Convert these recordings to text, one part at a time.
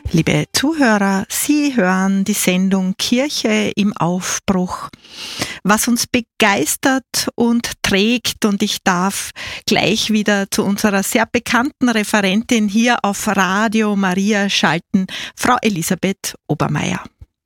Liebe Zuhörer, Sie hören die Sendung Kirche im Aufbruch, was uns begeistert und trägt. Und ich darf gleich wieder zu unserer sehr bekannten Referentin hier auf Radio Maria schalten, Frau Elisabeth Obermeier.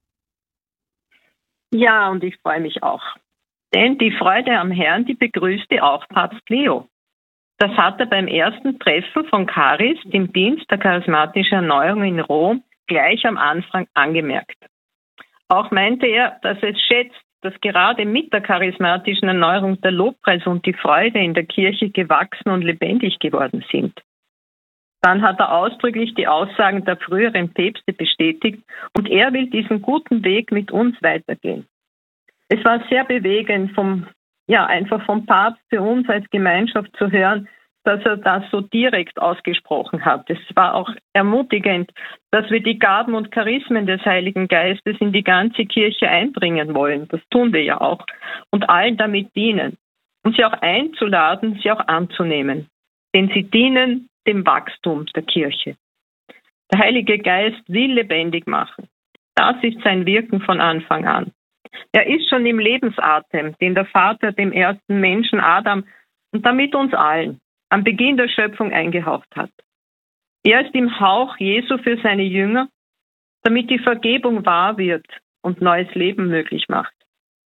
Ja, und ich freue mich auch. Denn die Freude am Herrn, die begrüßte auch Papst Leo. Das hat er beim ersten Treffen von Charis, dem Dienst der charismatischen Erneuerung in Rom, gleich am Anfang angemerkt. Auch meinte er, dass er es schätzt, dass gerade mit der charismatischen Erneuerung der Lobpreis und die Freude in der Kirche gewachsen und lebendig geworden sind. Dann hat er ausdrücklich die Aussagen der früheren Päpste bestätigt und er will diesen guten Weg mit uns weitergehen. Es war sehr bewegend, einfach vom Papst für uns als Gemeinschaft zu hören, dass er das so direkt ausgesprochen hat. Es war auch ermutigend, dass wir die Gaben und Charismen des Heiligen Geistes in die ganze Kirche einbringen wollen. Das tun wir ja auch. Und allen damit dienen. Und sie auch einzuladen, sie auch anzunehmen. Denn sie dienen dem Wachstum der Kirche. Der Heilige Geist will lebendig machen. Das ist sein Wirken von Anfang an. Er ist schon im Lebensatem, den der Vater dem ersten Menschen Adam und damit uns allen am Beginn der Schöpfung eingehaucht hat. Er ist im Hauch Jesu für seine Jünger, damit die Vergebung wahr wird und neues Leben möglich macht.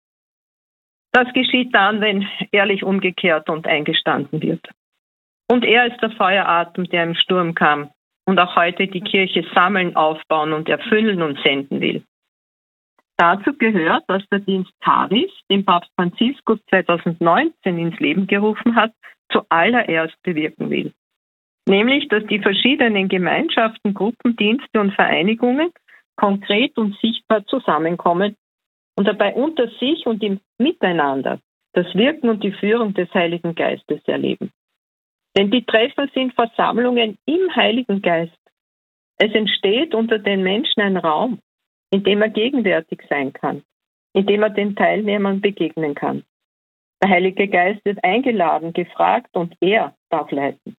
Das geschieht dann, wenn ehrlich umgekehrt und eingestanden wird. Und er ist der Feueratem, der im Sturm kam und auch heute die Kirche sammeln, aufbauen und erfüllen und senden will. Dazu gehört, dass der Dienst Charis, den Papst Franziskus 2019 ins Leben gerufen hat, zuallererst bewirken will. Nämlich, dass die verschiedenen Gemeinschaften, Gruppen, Dienste und Vereinigungen konkret und sichtbar zusammenkommen und dabei unter sich und im Miteinander das Wirken und die Führung des Heiligen Geistes erleben. Denn die Treffen sind Versammlungen im Heiligen Geist. Es entsteht unter den Menschen ein Raum, in dem er gegenwärtig sein kann, in dem er den Teilnehmern begegnen kann. Der Heilige Geist wird eingeladen, gefragt und er darf leiten.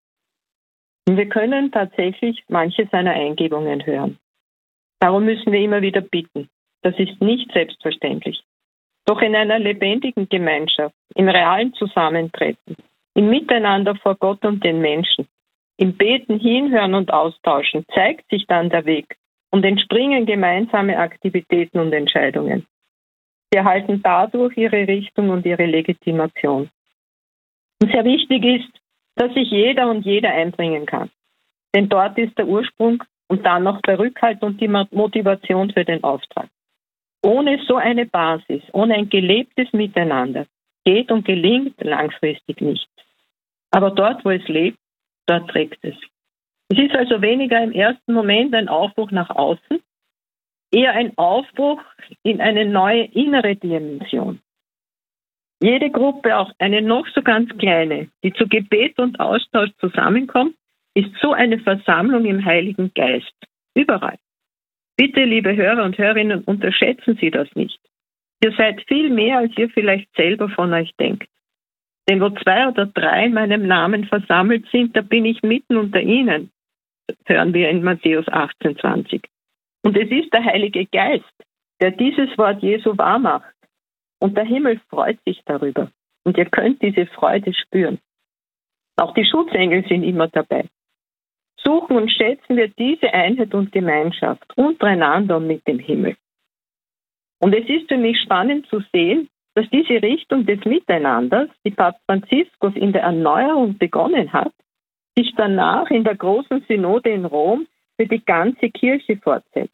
Und wir können tatsächlich manche seiner Eingebungen hören. Darum müssen wir immer wieder bitten. Das ist nicht selbstverständlich. Doch in einer lebendigen Gemeinschaft, im realen Zusammentreffen, im Miteinander vor Gott und den Menschen, im Beten, Hinhören und Austauschen zeigt sich dann der Weg und entspringen gemeinsame Aktivitäten und Entscheidungen. Sie erhalten dadurch ihre Richtung und ihre Legitimation. Und sehr wichtig ist, dass sich jeder und jede einbringen kann. Denn dort ist der Ursprung und dann noch der Rückhalt und die Motivation für den Auftrag. Ohne so eine Basis, ohne ein gelebtes Miteinander, geht und gelingt langfristig nichts. Aber dort, wo es lebt, dort trägt es. Es ist also weniger im ersten Moment ein Aufbruch nach außen, eher ein Aufbruch in eine neue innere Dimension. Jede Gruppe, auch eine noch so ganz kleine, die zu Gebet und Austausch zusammenkommt, ist so eine Versammlung im Heiligen Geist. Überall. Bitte, liebe Hörer und Hörerinnen, unterschätzen Sie das nicht. Ihr seid viel mehr, als ihr vielleicht selber von euch denkt. Denn wo 2 oder 3 in meinem Namen versammelt sind, da bin ich mitten unter ihnen. Das hören wir in Matthäus 18,20. Und es ist der Heilige Geist, der dieses Wort Jesu wahrmacht. Und der Himmel freut sich darüber. Und ihr könnt diese Freude spüren. Auch die Schutzengel sind immer dabei. Suchen und schätzen wir diese Einheit und Gemeinschaft untereinander und mit dem Himmel. Und es ist für mich spannend zu sehen, dass diese Richtung des Miteinanders, die Papst Franziskus in der Erneuerung begonnen hat, sich danach in der großen Synode in Rom für die ganze Kirche fortsetzt.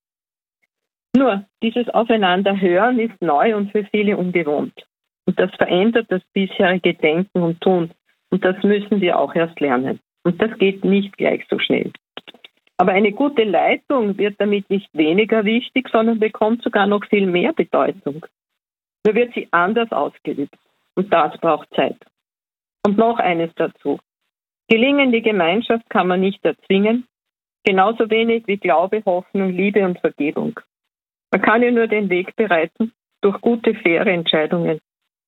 Nur, dieses Aufeinanderhören ist neu und für viele ungewohnt. Und das verändert das bisherige Denken und Tun. Und das müssen wir auch erst lernen. Und das geht nicht gleich so schnell. Aber eine gute Leitung wird damit nicht weniger wichtig, sondern bekommt sogar noch viel mehr Bedeutung. Nur wird sie anders ausgeübt. Und das braucht Zeit. Und noch eines dazu. Gelingende Gemeinschaft kann man nicht erzwingen, genauso wenig wie Glaube, Hoffnung, Liebe und Vergebung. Man kann ihr nur den Weg bereiten durch gute, faire Entscheidungen.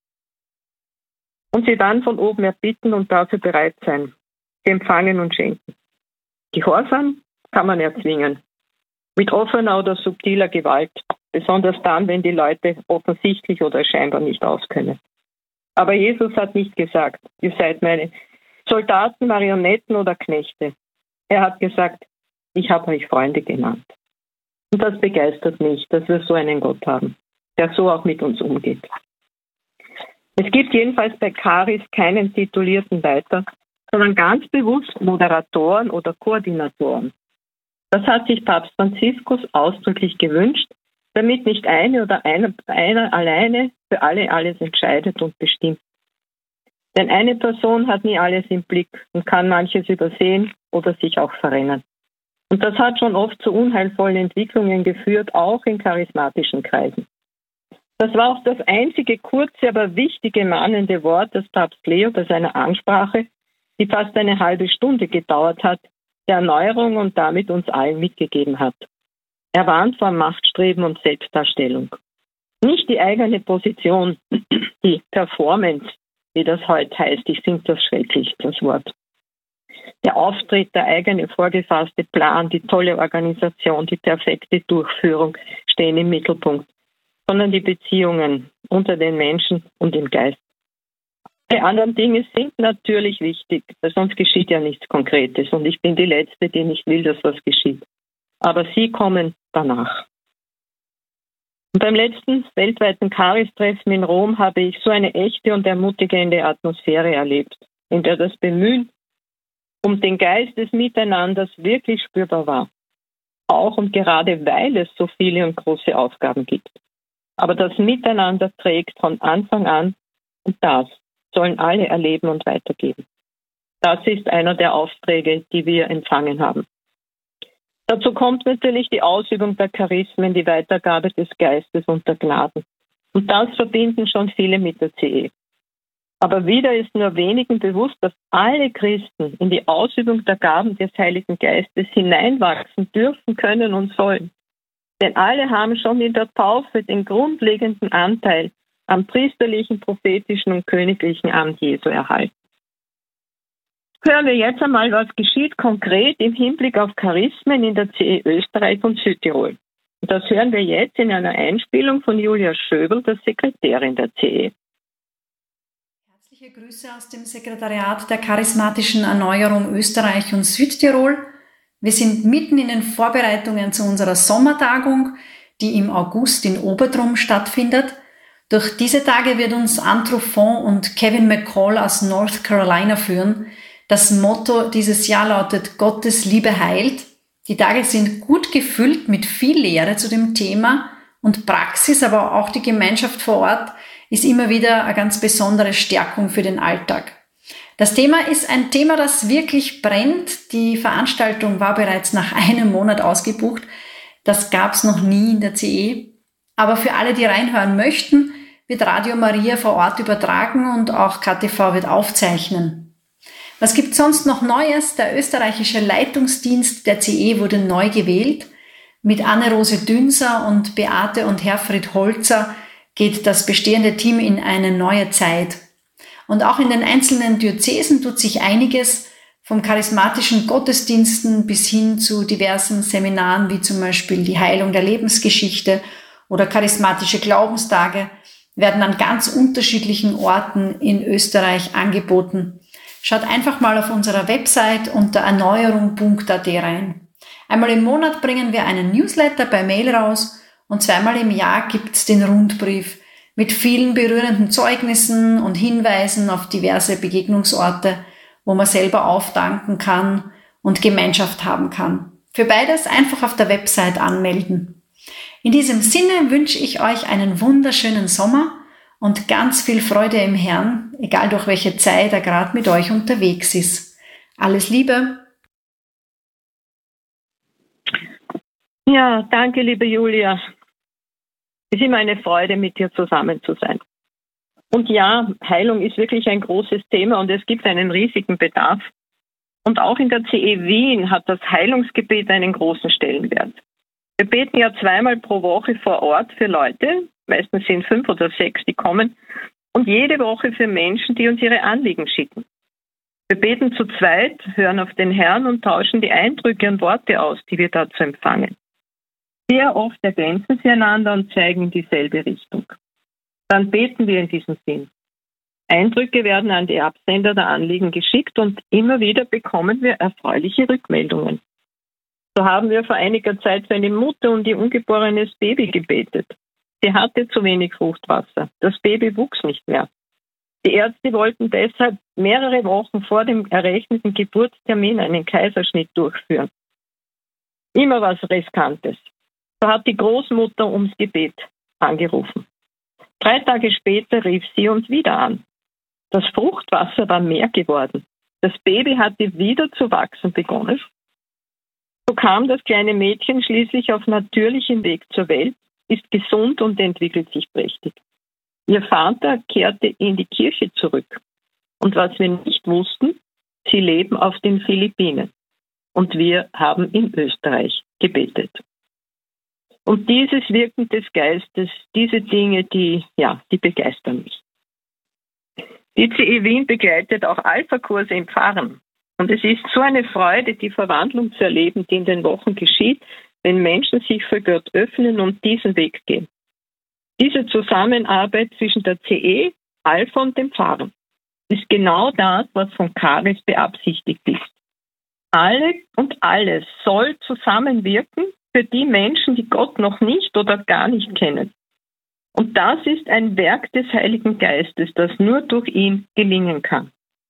Und sie dann von oben erbitten und dafür bereit sein. Sie empfangen und schenken. Gehorsam kann man erzwingen. Mit offener oder subtiler Gewalt. Besonders dann, wenn die Leute offensichtlich oder scheinbar nicht auskönnen. Aber Jesus hat nicht gesagt, ihr seid meine Soldaten, Marionetten oder Knechte. Er hat gesagt, ich habe euch Freunde genannt. Und das begeistert mich, dass wir so einen Gott haben, der so auch mit uns umgeht. Es gibt jedenfalls bei Charis keinen titulierten Leiter, sondern ganz bewusst Moderatoren oder Koordinatoren. Das hat sich Papst Franziskus ausdrücklich gewünscht, damit nicht eine oder einer alleine für alle alles entscheidet und bestimmt. Denn eine Person hat nie alles im Blick und kann manches übersehen oder sich auch verrennen. Und das hat schon oft zu unheilvollen Entwicklungen geführt, auch in charismatischen Kreisen. Das war auch das einzige kurze, aber wichtige mahnende Wort, das Papst Leo bei seiner Ansprache, die fast eine halbe Stunde gedauert hat, der Erneuerung und damit uns allen mitgegeben hat. Er warnt vor Machtstreben und Selbstdarstellung. Nicht die eigene Position, die Performance, wie das heute heißt, ich finde das schrecklich, das Wort. Der Auftritt, der eigene vorgefasste Plan, die tolle Organisation, die perfekte Durchführung stehen im Mittelpunkt, sondern die Beziehungen unter den Menschen und im Geist. Die anderen Dinge sind natürlich wichtig, weil sonst geschieht ja nichts Konkretes und ich bin die Letzte, die nicht will, dass was geschieht. Aber sie kommen danach. Und beim letzten weltweiten Charis-Treffen in Rom habe ich so eine echte und ermutigende Atmosphäre erlebt, in der das Bemühen um den Geist des Miteinanders wirklich spürbar war. Auch und gerade weil es so viele und große Aufgaben gibt. Aber das Miteinander trägt von Anfang an und das sollen alle erleben und weitergeben. Das ist einer der Aufträge, die wir empfangen haben. Dazu kommt natürlich die Ausübung der Charismen, die Weitergabe des Geistes und der Gnaden. Und das verbinden schon viele mit der CE. Aber wieder ist nur wenigen bewusst, dass alle Christen in die Ausübung der Gaben des Heiligen Geistes hineinwachsen dürfen, können und sollen. Denn alle haben schon in der Taufe den grundlegenden Anteil am priesterlichen, prophetischen und königlichen Amt Jesu erhalten. Hören wir jetzt einmal, was geschieht konkret im Hinblick auf Charismen in der CE Österreich und Südtirol. Und das hören wir jetzt in einer Einspielung von Julia Schöbel, der Sekretärin der CE. Herzliche Grüße aus dem Sekretariat der Charismatischen Erneuerung Österreich und Südtirol. Wir sind mitten in den Vorbereitungen zu unserer Sommertagung, die im August in Obertrum stattfindet. Durch diese Tage wird uns Anne Truffon und Kevin McCall aus North Carolina führen. Das Motto dieses Jahr lautet Gottes Liebe heilt. Die Tage sind gut gefüllt mit viel Lehre zu dem Thema und Praxis, aber auch die Gemeinschaft vor Ort ist immer wieder eine ganz besondere Stärkung für den Alltag. Das Thema ist ein Thema, das wirklich brennt. Die Veranstaltung war bereits nach einem Monat ausgebucht. Das gab es noch nie in der CE. Aber für alle, die reinhören möchten, wird Radio Maria vor Ort übertragen und auch KTV wird aufzeichnen. Was gibt sonst noch Neues? Der österreichische Leitungsdienst der CE wurde neu gewählt. Mit Anne-Rose Dünser und Beate und Herfried Holzer geht das bestehende Team in eine neue Zeit. Und auch in den einzelnen Diözesen tut sich einiges, vom charismatischen Gottesdiensten bis hin zu diversen Seminaren, wie zum Beispiel die Heilung der Lebensgeschichte oder charismatische Glaubenstage, werden an ganz unterschiedlichen Orten in Österreich angeboten. Schaut einfach mal auf unserer Website unter erneuerung.at rein. Einmal im Monat bringen wir einen Newsletter per Mail raus und zweimal im Jahr gibt's den Rundbrief mit vielen berührenden Zeugnissen und Hinweisen auf diverse Begegnungsorte, wo man selber auftanken kann und Gemeinschaft haben kann. Für beides einfach auf der Website anmelden. In diesem Sinne wünsche ich euch einen wunderschönen Sommer und ganz viel Freude im Herrn, egal durch welche Zeit er gerade mit euch unterwegs ist. Alles Liebe! Ja, danke, liebe Julia. Es ist immer eine Freude, mit dir zusammen zu sein. Und ja, Heilung ist wirklich ein großes Thema und es gibt einen riesigen Bedarf. Und auch in der CE Wien hat das Heilungsgebet einen großen Stellenwert. Wir beten ja zweimal pro Woche vor Ort für Leute, meistens sind 5 oder 6, die kommen, und jede Woche für Menschen, die uns ihre Anliegen schicken. Wir beten zu zweit, hören auf den Herrn und tauschen die Eindrücke und Worte aus, die wir dazu empfangen. Sehr oft ergänzen sie einander und zeigen in dieselbe Richtung. Dann beten wir in diesem Sinn. Eindrücke werden an die Absender der Anliegen geschickt und immer wieder bekommen wir erfreuliche Rückmeldungen. So haben wir vor einiger Zeit für eine Mutter und ihr ungeborenes Baby gebetet. Sie hatte zu wenig Fruchtwasser. Das Baby wuchs nicht mehr. Die Ärzte wollten deshalb mehrere Wochen vor dem errechneten Geburtstermin einen Kaiserschnitt durchführen. Immer was Riskantes. So hat die Großmutter ums Gebet angerufen. 3 Tage später rief sie uns wieder an. Das Fruchtwasser war mehr geworden. Das Baby hatte wieder zu wachsen begonnen. So kam das kleine Mädchen schließlich auf natürlichem Weg zur Welt, ist gesund und entwickelt sich prächtig. Ihr Vater kehrte in die Kirche zurück. Und was wir nicht wussten, sie leben auf den Philippinen. Und wir haben in Österreich gebetet. Und dieses Wirken des Geistes, diese Dinge, die begeistern mich. Die CE Wien begleitet auch Alpha-Kurse im Pfarren. Und es ist so eine Freude, die Verwandlung zu erleben, die in den Wochen geschieht, wenn Menschen sich für Gott öffnen und diesen Weg gehen. Diese Zusammenarbeit zwischen der CE, Alpha und dem Pfarren ist genau das, was von Charis beabsichtigt ist. Alle und alles soll zusammenwirken für die Menschen, die Gott noch nicht oder gar nicht kennen. Und das ist ein Werk des Heiligen Geistes, das nur durch ihn gelingen kann.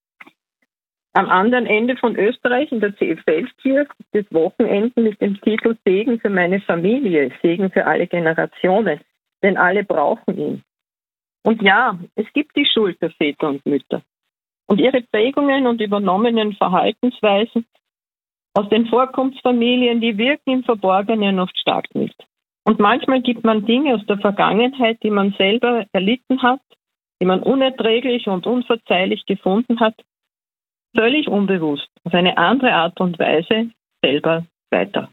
Am anderen Ende von Österreich in der CE Feldkirch des Wochenenden mit dem Titel Segen für meine Familie, Segen für alle Generationen, denn alle brauchen ihn. Und ja, es gibt die Schuld der Väter und Mütter. Und ihre Prägungen und übernommenen Verhaltensweisen aus den Vorkunftsfamilien, die wirken im Verborgenen oft stark mit. Und manchmal gibt man Dinge aus der Vergangenheit, die man selber erlitten hat, die man unerträglich und unverzeihlich gefunden hat, völlig unbewusst, auf eine andere Art und Weise selber weiter.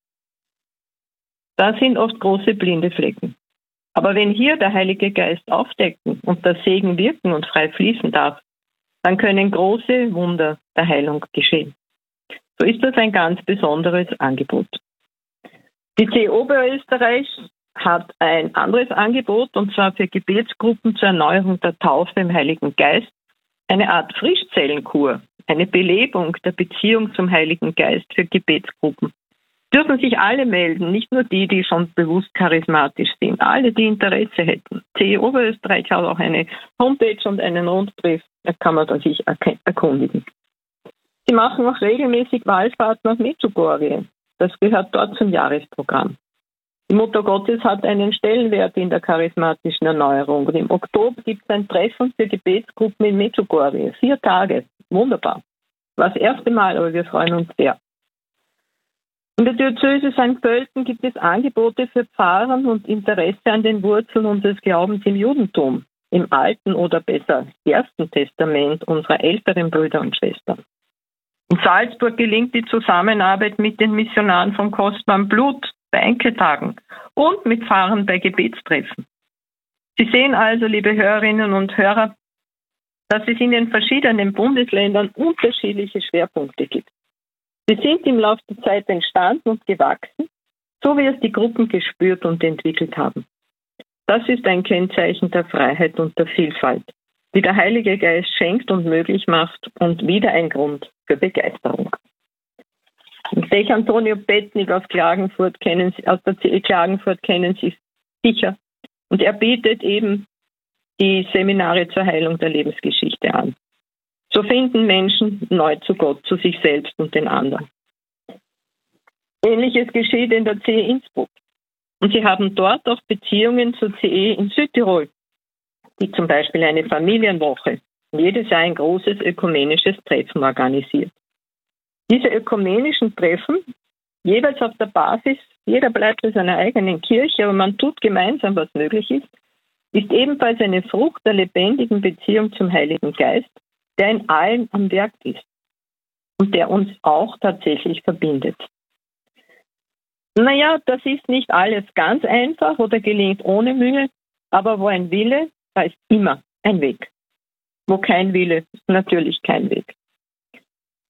Das sind oft große blinde Flecken. Aber wenn hier der Heilige Geist aufdecken und der Segen wirken und frei fließen darf, dann können große Wunder der Heilung geschehen. So ist das ein ganz besonderes Angebot. Die CE Oberösterreich hat ein anderes Angebot, und zwar für Gebetsgruppen zur Erneuerung der Taufe im Heiligen Geist, eine Art Frischzellenkur, eine Belebung der Beziehung zum Heiligen Geist für Gebetsgruppen. Dürfen sich alle melden, nicht nur die, die schon bewusst charismatisch sind, alle, die Interesse hätten. CE Oberösterreich hat auch eine Homepage und einen Rundbrief, da kann man sich erkundigen. Sie machen auch regelmäßig Wallfahrten nach Medjugorje. Das gehört dort zum Jahresprogramm. Die Mutter Gottes hat einen Stellenwert in der charismatischen Erneuerung. Und im Oktober gibt es ein Treffen für Gebetsgruppen in Medjugorje. 4 Tage. Wunderbar. War das erste Mal, aber wir freuen uns sehr. In der Diözese St. Pölten gibt es Angebote für Pfarrer und Interesse an den Wurzeln unseres Glaubens im Judentum, im Alten oder besser Ersten Testament unserer älteren Brüder und Schwestern. In Salzburg gelingt die Zusammenarbeit mit den Missionaren von Kostbarem Blut bei Enkeltagen und mit Pfarrern bei Gebetstreffen. Sie sehen also, liebe Hörerinnen und Hörer, dass es in den verschiedenen Bundesländern unterschiedliche Schwerpunkte gibt. Sie sind im Laufe der Zeit entstanden und gewachsen, so wie es die Gruppen gespürt und entwickelt haben. Das ist ein Kennzeichen der Freiheit und der Vielfalt, die der Heilige Geist schenkt und möglich macht, und wieder ein Grund für Begeisterung. Stech Antonio Petnik aus Klagenfurt aus der CE Klagenfurt kennen Sie sicher. Und er bietet eben die Seminare zur Heilung der Lebensgeschichte an. So finden Menschen neu zu Gott, zu sich selbst und den anderen. Ähnliches geschieht in der CE Innsbruck. Und sie haben dort auch Beziehungen zur CE in Südtirol, die zum Beispiel eine Familienwoche, jedes Jahr ein großes ökumenisches Treffen organisiert. Diese ökumenischen Treffen, jeweils auf der Basis, jeder bleibt in seiner eigenen Kirche, aber man tut gemeinsam, was möglich ist ebenfalls eine Frucht der lebendigen Beziehung zum Heiligen Geist, der in allen am Werk ist und der uns auch tatsächlich verbindet. Naja, das ist nicht alles ganz einfach oder gelingt ohne Mühe, aber wo ein Wille, da ist immer ein Weg. Wo kein Wille, ist natürlich kein Weg.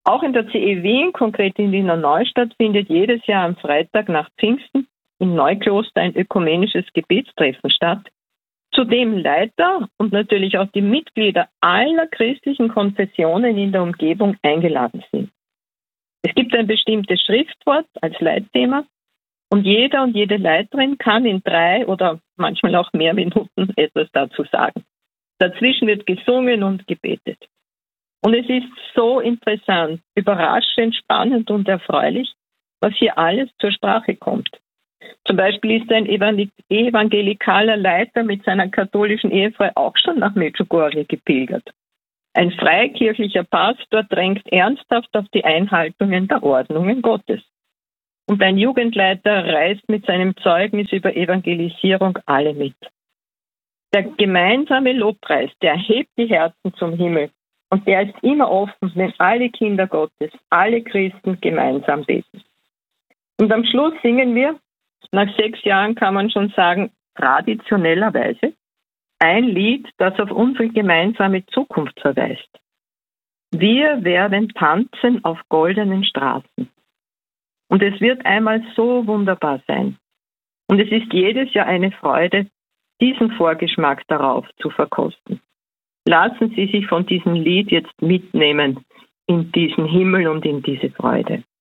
Auch in der CE Wien, konkret in Wiener Neustadt, findet jedes Jahr am Freitag nach Pfingsten im Neukloster ein ökumenisches Gebetstreffen statt, zu dem Leiter und natürlich auch die Mitglieder aller christlichen Konfessionen in der Umgebung eingeladen sind. Es gibt ein bestimmtes Schriftwort als Leitthema und jeder und jede Leiterin kann in 3 oder manchmal auch mehr Minuten etwas dazu sagen. Dazwischen wird gesungen und gebetet. Und es ist so interessant, überraschend, spannend und erfreulich, was hier alles zur Sprache kommt. Zum Beispiel ist ein evangelikaler Leiter mit seiner katholischen Ehefrau auch schon nach Medjugorje gepilgert. Ein freikirchlicher Pastor drängt ernsthaft auf die Einhaltungen der Ordnungen Gottes. Und ein Jugendleiter reißt mit seinem Zeugnis über Evangelisierung alle mit. Der gemeinsame Lobpreis, der hebt die Herzen zum Himmel. Und der ist immer offen, wenn alle Kinder Gottes, alle Christen gemeinsam beten. Und am Schluss singen wir, nach 6 Jahren kann man schon sagen, traditionellerweise, ein Lied, das auf unsere gemeinsame Zukunft verweist. Wir werden tanzen auf goldenen Straßen. Und es wird einmal so wunderbar sein. Und es ist jedes Jahr eine Freude, diesen Vorgeschmack darauf zu verkosten. Lassen Sie sich von diesem Lied jetzt mitnehmen in diesen Himmel und in diese Freude.